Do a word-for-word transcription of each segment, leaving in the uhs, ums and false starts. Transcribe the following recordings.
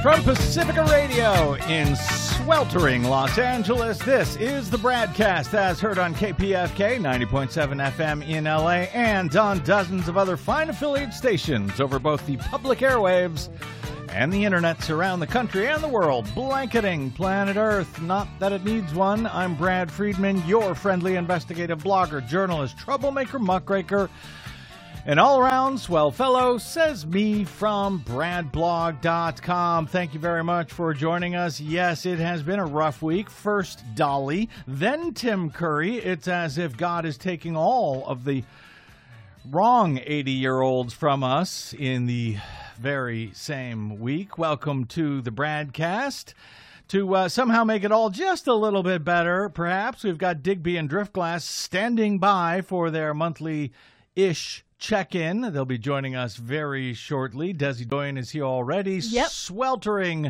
From Pacifica Radio in sweltering Los Angeles, this is the BradCast, as heard on K P F K ninety point seven F M in L A and on dozens of other fine affiliate stations over both the public airwaves and the internets around the country and the world, blanketing planet Earth. Not that it needs one. I'm Brad Friedman, your friendly investigative blogger, journalist, troublemaker, muckraker, an all-around swell fellow, says me from brad blog dot com. Thank you very much for joining us. Yes, it has been a rough week. First Dolly, then Tim Curry. It's as if God is taking all of the wrong eighty-year-olds from us in the very same week. Welcome to the BradCast. To uh, somehow make it all just a little bit better, perhaps, we've got Digby and Driftglass standing by for their monthly-ish check-in. They'll be joining us very shortly. Desi Doyen is here already, yep. sweltering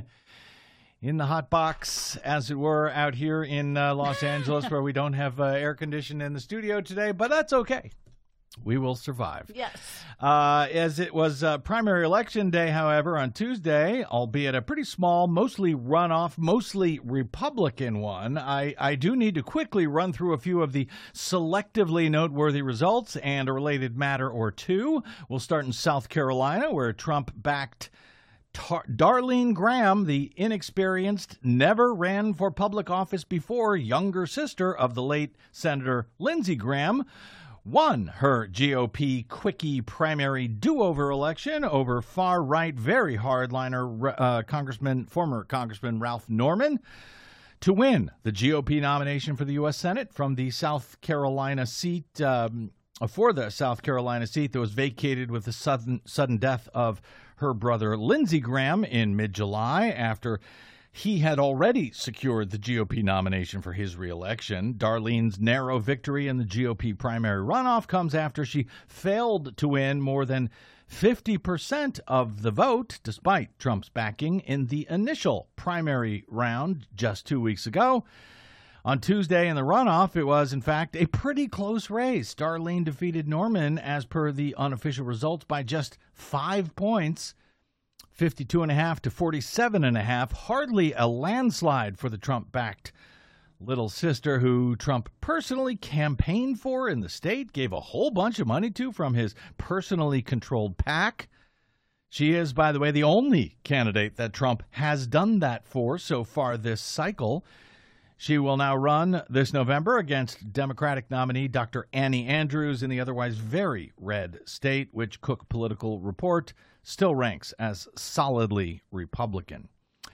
in the hot box, as it were, out here in uh, Los Angeles, where we don't have uh, air conditioning in the studio today, but that's okay. We will survive. Yes. Uh, as it was uh, primary election day, however, on Tuesday, albeit a pretty small, mostly runoff, mostly Republican one, I, I do need to quickly run through a few of the selectively noteworthy results and a related matter or two. We'll start in South Carolina, where Trump backed Tar- Darlene Graham, the inexperienced, never ran for public office before, younger sister of the late Senator Lindsey Graham, won her G O P quickie primary do-over election over far-right, very hardliner uh, Congressman, former Congressman Ralph Norman to win the G O P nomination for the U S Senate from the South Carolina seat, um, for the South Carolina seat that was vacated with the sudden, sudden death of her brother Lindsey Graham in mid-July after he had already secured the G O P nomination for his reelection. Darlene's narrow victory in the G O P primary runoff comes after she failed to win more than fifty percent of the vote, despite Trump's backing, in the initial primary round just two weeks ago. On Tuesday in the runoff, it was, in fact, a pretty close race. Darlene defeated Norman, as per the unofficial results, by just five points. fifty-two and a half to forty-seven and a half, hardly a landslide for the Trump-backed little sister who Trump personally campaigned for in the state, gave a whole bunch of money to from his personally controlled PAC. She is, by the way, the only candidate that Trump has done that for so far this cycle. She will now run this November against Democratic nominee Doctor Annie Andrews in the otherwise very red state, which Cook Political Report still ranks as solidly Republican.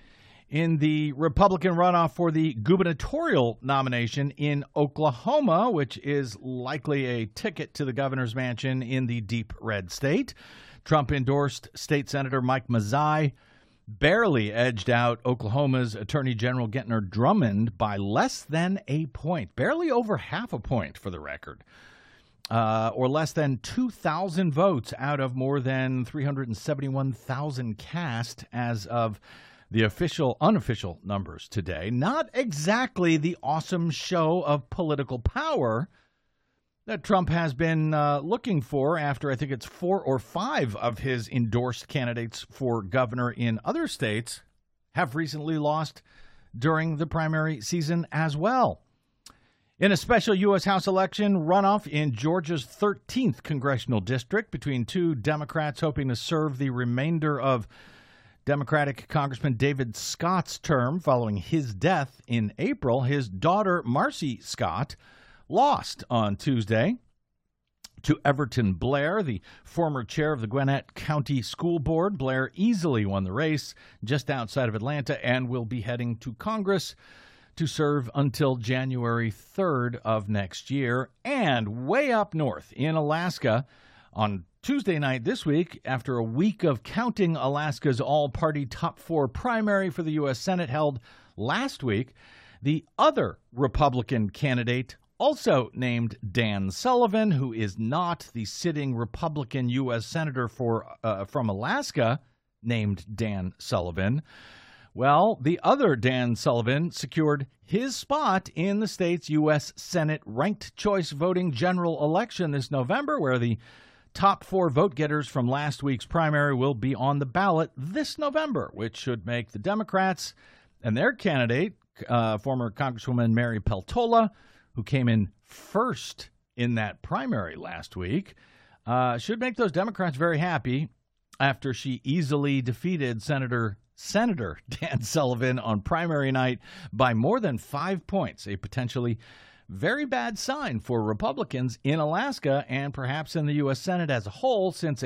In the Republican runoff for the gubernatorial nomination in Oklahoma, which is likely a ticket to the governor's mansion in the deep red state, Trump endorsed State Senator Mike Mazzei, barely edged out Oklahoma's Attorney General Gentner Drummond by less than a point, barely over half a point for the record. Uh, or less than two thousand votes out of more than three hundred seventy-one thousand cast as of the official, unofficial numbers today. Not exactly the awesome show of political power that Trump has been uh, looking for after I think it's four or five of his endorsed candidates for governor in other states have recently lost during the primary season as well. In a special U S House election runoff in Georgia's thirteenth congressional district between two Democrats hoping to serve the remainder of Democratic Congressman David Scott's term following his death in April, his daughter Marcy Scott lost on Tuesday to Everton Blair, the former chair of the Gwinnett County School Board. Blair easily won the race just outside of Atlanta and will be heading to Congress to serve until January third of next year. And way up north in Alaska, on Tuesday night this week, after a week of counting Alaska's all-party top four primary for the U S Senate held last week, the other Republican candidate, also named Dan Sullivan, who is not the sitting Republican U S Senator for uh, from Alaska, named Dan Sullivan. Well, the other Dan Sullivan secured his spot in the state's U S Senate ranked choice voting general election this November, where the top four vote getters from last week's primary will be on the ballot this November, which should make the Democrats and their candidate, uh, former Congresswoman Mary Peltola, who came in first in that primary last week, uh, should make those Democrats very happy after she easily defeated Senator Senator Dan Sullivan on primary night by more than five points, a potentially very bad sign for Republicans in Alaska and perhaps in the U S Senate as a whole, since